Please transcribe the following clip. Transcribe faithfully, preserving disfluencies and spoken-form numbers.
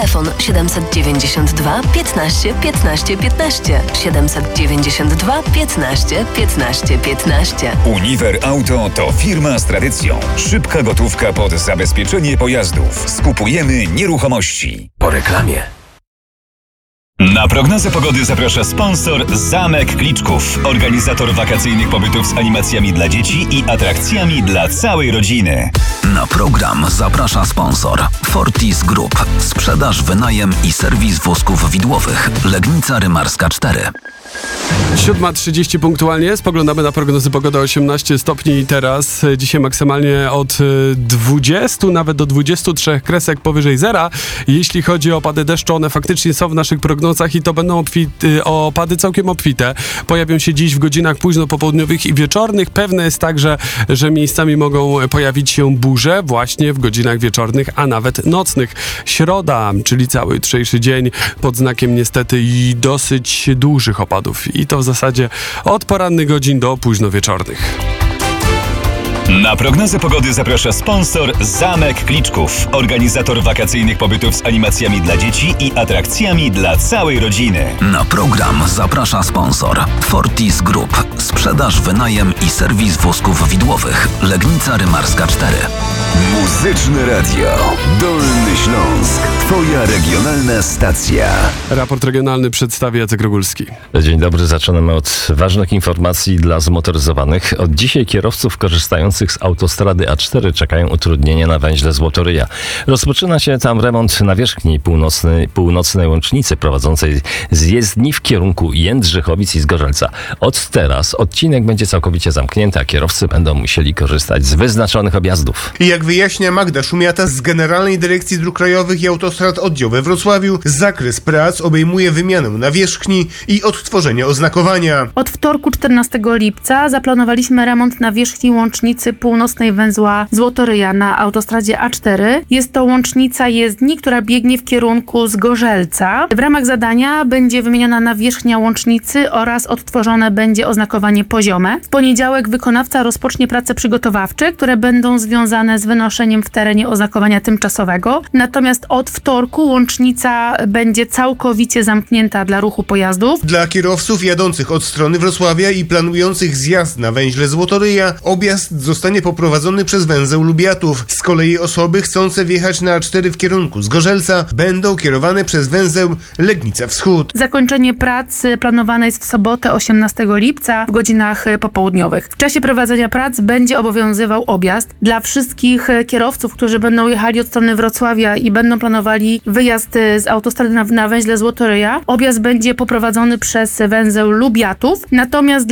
Telefon siedemset dziewięćdziesiąt dwa piętnaście piętnaście piętnaście. siedemset dziewięćdziesiąt dwa piętnaście piętnaście piętnaście. Uniwer Auto to firma z tradycją. Szybka gotówka pod zabezpieczenie pojazdów. Skupujemy nieruchomości. Po reklamie. Na prognozę pogody zaprasza sponsor Zamek Kliczków, organizator wakacyjnych pobytów z animacjami dla dzieci i atrakcjami dla całej rodziny. Na program zaprasza sponsor Fortis Group. Sprzedaż, wynajem i serwis wózków widłowych. Legnica Rymarska cztery. siódma trzydzieści punktualnie. Spoglądamy na prognozy pogody. Osiemnaście stopni teraz. Dzisiaj maksymalnie od dwudziestu, nawet do dwudziestu trzech kresek powyżej zera. Jeśli chodzi o opady deszczu, one faktycznie są w naszych prognozach i to będą obfity, opady całkiem obfite. Pojawią się dziś w godzinach późno popołudniowych i wieczornych. Pewne jest także, że miejscami mogą pojawić się burze właśnie w godzinach wieczornych, a nawet nocnych. Środa, czyli cały jutrzejszy dzień pod znakiem niestety i dosyć dużych opadów. I to w zasadzie od porannych godzin do późno wieczornych. Na prognozę pogody zaprasza sponsor Zamek Kliczków, organizator wakacyjnych pobytów z animacjami dla dzieci i atrakcjami dla całej rodziny. Na program zaprasza sponsor Fortis Group. Sprzedaż, wynajem i serwis wózków widłowych. Legnica Rymarska cztery. Muzyczne Radio. Dolny Śląsk. Twoja regionalna stacja. Raport regionalny przedstawia Jacek Rogulski. Dzień dobry, zaczynamy od ważnych informacji dla zmotoryzowanych. Od dzisiaj kierowców korzystających z autostrady A cztery czekają utrudnienia na węźle Złotoryja. Rozpoczyna się tam remont nawierzchni północnej, północnej łącznicy prowadzącej z jezdni w kierunku Jędrzychowic i Zgorzelca. Od teraz odcinek będzie całkowicie zamknięty, a kierowcy będą musieli korzystać z wyznaczonych objazdów. Jak wyjaśnia Magda Szumiata z Generalnej Dyrekcji Dróg Krajowych i Autostrad Oddział we Wrocławiu, zakres prac obejmuje wymianę nawierzchni i odtworzenie oznakowania. Od wtorku czternastego lipca zaplanowaliśmy remont nawierzchni łącznicy północnej węzła Złotoryja na autostradzie A cztery. Jest to łącznica jezdni, która biegnie w kierunku Zgorzelca. W ramach zadania będzie wymieniona nawierzchnia łącznicy oraz odtworzone będzie oznakowanie poziome. W poniedziałek wykonawca rozpocznie prace przygotowawcze, które będą związane z wynoszeniem w terenie oznakowania tymczasowego. Natomiast od wtorku łącznica będzie całkowicie zamknięta dla ruchu pojazdów. Dla kierowców jadących od strony Wrocławia i planujących zjazd na węźle Złotoryja objazd zostanie poprowadzony przez węzeł Lubiatów. Z kolei osoby chcące wjechać na A cztery w kierunku Zgorzelca będą kierowane przez węzeł Legnica Wschód. Zakończenie prac planowane jest w sobotę osiemnastego lipca w godzinach popołudniowych. W czasie prowadzenia prac będzie obowiązywał objazd. Dla wszystkich kierowców, którzy będą jechali od strony Wrocławia i będą planowali wyjazd z autostrady na, na węźle Złotoryja, objazd będzie poprowadzony przez węzeł Lubiatów. Natomiast